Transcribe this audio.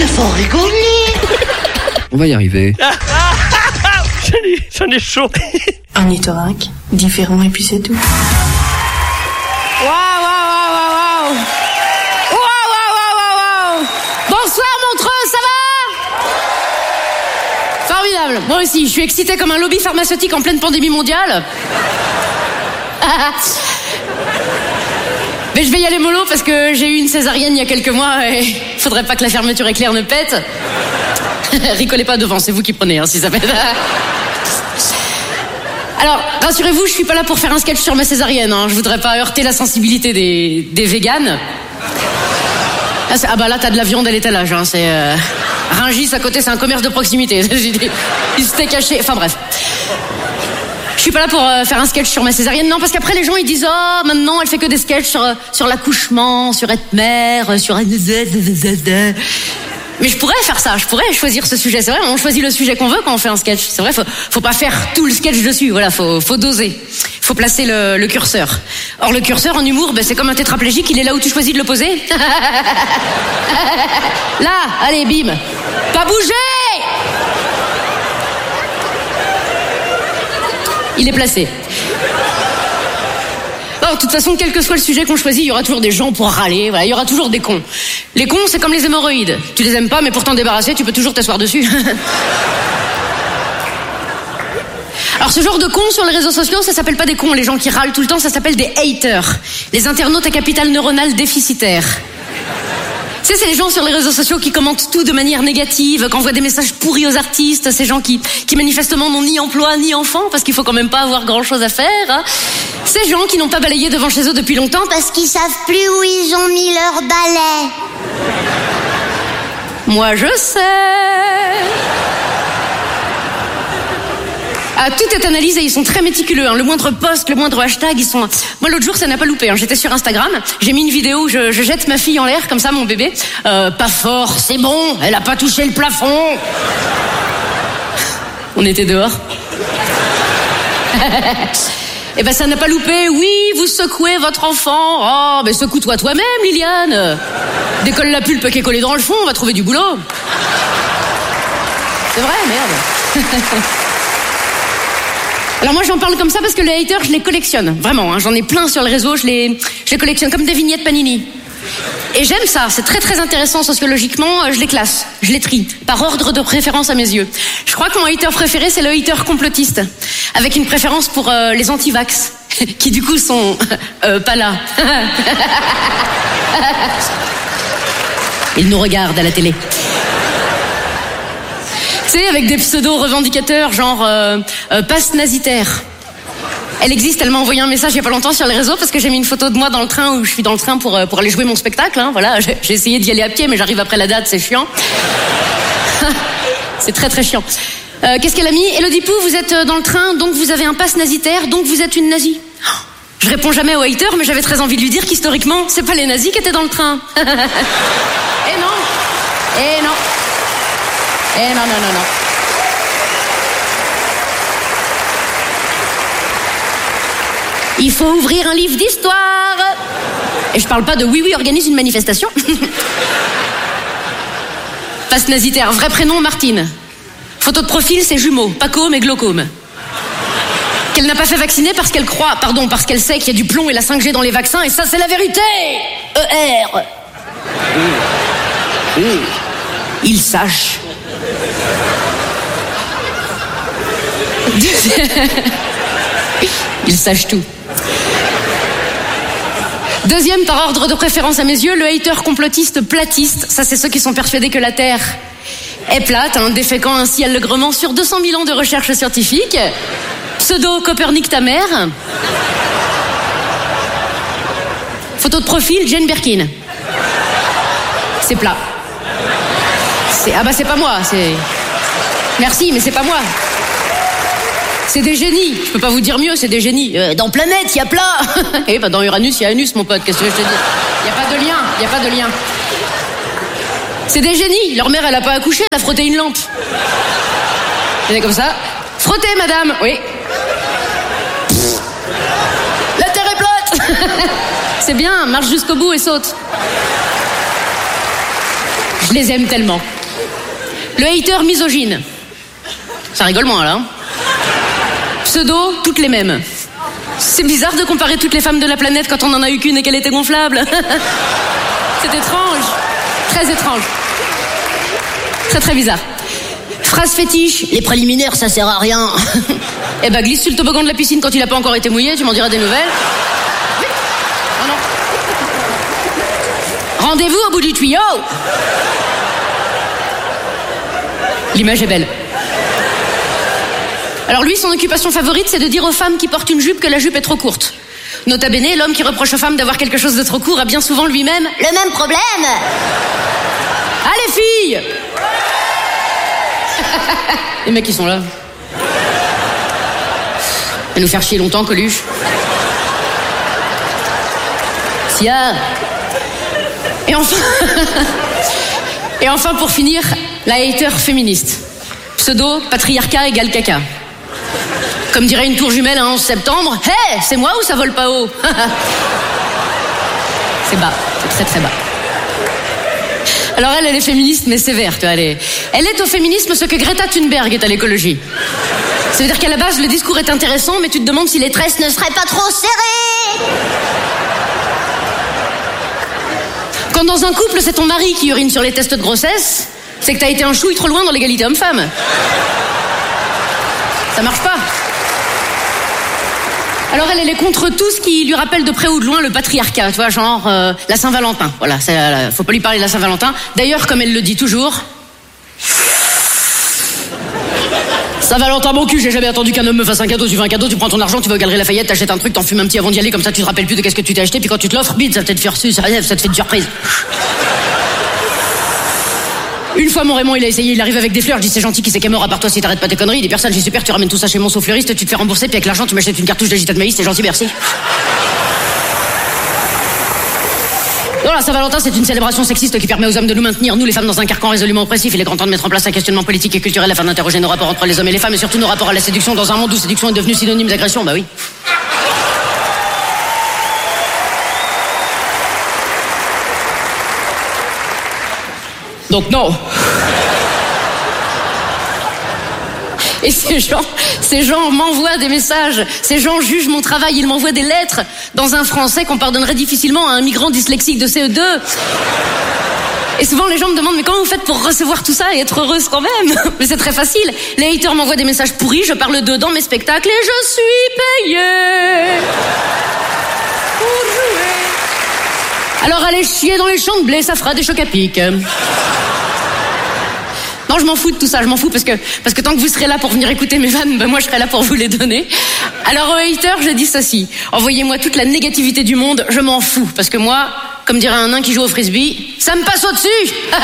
Mais faut rigoler. On va y arriver. J'en ai chaud. Ornithorynque, différent et puis c'est tout. Waouh. Bonsoir Montreux, ça va? Formidable. Moi aussi, je suis excitée comme un lobby pharmaceutique en pleine pandémie mondiale. Mais je vais y aller mollo parce que j'ai eu une césarienne il y a quelques mois et faudrait pas que la fermeture éclair ne pète. Rigolez pas devant, c'est vous qui prenez, si ça pète. Alors, rassurez-vous, je suis pas là pour faire un sketch sur ma césarienne, hein. Je voudrais pas heurter la sensibilité des véganes. Ah bah là, t'as de la viande à l'étalage, hein. C'est Rungis à côté, c'est un commerce de proximité. Il s'était caché, enfin bref. Je suis pas là pour faire un sketch sur ma césarienne, non, parce qu'après les gens ils disent oh maintenant elle fait que des sketchs sur l'accouchement, sur être mère, sur mais je pourrais faire ça, je pourrais choisir ce sujet, c'est vrai, on choisit le sujet qu'on veut quand on fait un sketch, c'est vrai, faut pas faire tout le sketch dessus, voilà, faut doser, faut placer le curseur. Or le curseur en humour, c'est comme un tétraplégique, il est là où tu choisis de le poser. Là, allez bim, pas bouger. Il est placé. De toute façon, quel que soit le sujet qu'on choisit, il y aura toujours des gens pour râler, voilà, il y aura toujours des cons. Les cons, c'est comme les hémorroïdes. Tu les aimes pas, mais pour t'en débarrasser, tu peux toujours t'asseoir dessus. Alors ce genre de cons sur les réseaux sociaux, ça s'appelle pas des cons, les gens qui râlent tout le temps, ça s'appelle des haters. Les internautes à capital neuronal déficitaire. Tu sais, c'est les gens sur les réseaux sociaux qui commentent tout de manière négative, qui envoient des messages pourris aux artistes, ces gens qui manifestement n'ont ni emploi ni enfant, parce qu'il faut quand même pas avoir grand chose à faire, hein. Ces gens qui n'ont pas balayé devant chez eux depuis longtemps, Parce qu'ils savent plus où ils ont mis leur balai. moi je sais. Ah, tout est analysé, ils sont très méticuleux, hein. Le moindre post, le moindre hashtag, ils sont... Moi l'autre jour ça n'a pas loupé, hein. J'étais sur Instagram, j'ai mis une vidéo où je jette ma fille en l'air, comme ça mon bébé. Pas fort, c'est bon, elle a pas touché le plafond. On était dehors. Eh ça n'a pas loupé, oui, vous secouez votre enfant. Oh, mais secoue-toi toi-même, Liliane. Décolle la pulpe qui est collée dans le fond, on va trouver du boulot. C'est vrai, merde. Alors moi j'en parle comme ça parce que les haters je les collectionne, vraiment, hein, j'en ai plein sur le réseau, je les collectionne comme des vignettes Panini. Et j'aime ça, c'est très très intéressant sociologiquement, je les classe, je les trie, par ordre de préférence à mes yeux. Je crois que mon hater préféré c'est le hater complotiste, avec une préférence pour les anti-vax, qui du coup sont pas là. Ils nous regardent à la télé. Tu sais, avec des pseudo-revendicateurs genre passe nazitaire. Elle existe, elle m'a envoyé un message il y a pas longtemps sur les réseaux parce que j'ai mis une photo de moi dans le train où je suis dans le train pour aller jouer mon spectacle, hein, voilà, j'ai essayé d'y aller à pied mais j'arrive après la date, c'est chiant. C'est très très chiant. Qu'est-ce qu'elle a mis? Élodie Pou, vous êtes dans le train, donc vous avez un passe nazitaire, donc vous êtes une nazie. Je réponds jamais aux haters, mais j'avais très envie de lui dire qu'historiquement, c'est pas les nazis qui étaient dans le train. Eh non. Eh non. Eh non. Il faut ouvrir un livre d'histoire. Et je parle pas de oui, organise une manifestation. Passe nazitaire, vrai prénom Martine. Photo de profil, c'est jumeaux, Pacôme et glaucome. Qu'elle n'a pas fait vacciner parce qu'elle croit, parce qu'elle sait qu'il y a du plomb et la 5G dans les vaccins, et ça c'est la vérité. ER. Il sache. Il sache tout. Deuxième par ordre de préférence à mes yeux, le hater complotiste platiste. Ça c'est ceux qui sont persuadés que la Terre est plate, hein, déféquant ainsi allègrement sur 200 000 ans de recherche scientifique. Pseudo Copernic ta mère. Photo de profil, Jane Birkin. C'est plat. C'est pas moi, c'est... Merci, mais c'est pas moi. C'est des génies. Je peux pas vous dire mieux, c'est des génies. Dans Planète, il y a plat. Eh dans Uranus, il y a anus, mon pote. Qu'est-ce que je te dis? Il y a pas de lien. C'est des génies. Leur mère, elle a pas accouché, elle a frotté une lampe. Elle est comme ça. Frottez, madame. Oui. La Terre est plate. C'est bien, marche jusqu'au bout et saute. Je les aime tellement. Le hater misogyne. Ça rigole moins, là. Pseudo, toutes les mêmes. C'est bizarre de comparer toutes les femmes de la planète quand on en a eu qu'une et qu'elle était gonflable. C'est étrange. Très étrange. Très très bizarre. Phrase fétiche, les préliminaires ça sert à rien. Eh ben glisse sur le toboggan de la piscine quand il a pas encore été mouillé, tu m'en diras des nouvelles. Oui. Oh non. Rendez-vous au bout du tuyau. L'image est belle. Alors lui, son occupation favorite, c'est de dire aux femmes qui portent une jupe que la jupe est trop courte. Nota bene, l'homme qui reproche aux femmes d'avoir quelque chose de trop court a bien souvent lui-même Le même problème. Ah les filles. Les mecs qui sont là. À nous faire chier longtemps, Coluche. Sia. Et enfin... Et enfin, pour finir, la hater féministe. Pseudo, patriarcat égale caca. Comme dirait une tour jumelle un 11 septembre, « Hey, c'est moi ou ça vole pas haut ?» C'est bas, c'est très très bas. Alors elle est féministe, mais sévère, tu vois, elle est au féminisme ce que Greta Thunberg est à l'écologie. Ça veut dire qu'à la base, le discours est intéressant, mais tu te demandes si les tresses ne seraient pas trop serrées. Quand dans un couple, c'est ton mari qui urine sur les tests de grossesse, c'est que t'as été un chouille trop loin dans l'égalité homme-femme. Ça marche pas. Alors elle est contre tout ce qui lui rappelle de près ou de loin le patriarcat, tu vois, genre la Saint-Valentin. Voilà, faut pas lui parler de la Saint-Valentin. D'ailleurs, comme elle le dit toujours... Saint-Valentin, mon cul, j'ai jamais attendu qu'un homme me fasse un cadeau. Tu veux un cadeau, tu prends ton argent, tu vas aux Galeries Lafayette, t'achètes un truc, t'en fumes un petit avant d'y aller, comme ça tu te rappelles plus de qu'est-ce que tu t'es acheté, puis quand tu te l'offres, bide, ça te fait reçu, ça te fait une surprise. Une fois, mon Raymond, il a essayé, il arrive avec des fleurs, je dis c'est gentil, qui c'est qui est mort à part toi si t'arrêtes pas tes conneries, il dit personne, j'ai super, tu ramènes tout ça chez mon fleuriste, tu te fais rembourser, puis avec l'argent tu m'achètes une cartouche d'agita de maïs, c'est gentil, merci. Voilà, Saint-Valentin, c'est une célébration sexiste qui permet aux hommes de nous maintenir, nous les femmes, dans un carcan résolument oppressif. Il est grand temps de mettre en place un questionnement politique et culturel afin d'interroger nos rapports entre les hommes et les femmes et surtout nos rapports à la séduction dans un monde où séduction est devenue synonyme d'agression, bah oui. Donc non. Et ces gens m'envoient des messages, ces gens jugent mon travail, ils m'envoient des lettres dans un français qu'on pardonnerait difficilement à un migrant dyslexique de CE2. Et souvent les gens me demandent mais comment vous faites pour recevoir tout ça et être heureuse quand même? Mais c'est très facile, les haters m'envoient des messages pourris, je parle d'eux dans mes spectacles et je suis payée pour jouer. Alors allez chier dans les champs de blé, ça fera des chocs à pic. Non, je m'en fous de tout ça, je m'en fous parce que tant que vous serez là pour venir écouter mes vannes, ben moi je serai là pour vous les donner. Alors aux haters, je dis ceci, envoyez-moi toute la négativité du monde, je m'en fous, parce que moi, comme dirait un nain qui joue au frisbee, ça me passe au-dessus.